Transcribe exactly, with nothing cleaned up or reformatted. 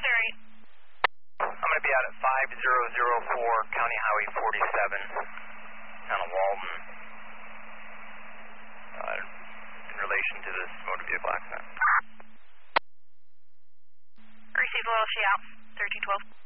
Missouri. I'm going to be out at five zero zero four County Highway forty-seven, down in Walden, uh, in relation to this motor vehicle accident. Received Little She out, thirteen twelve.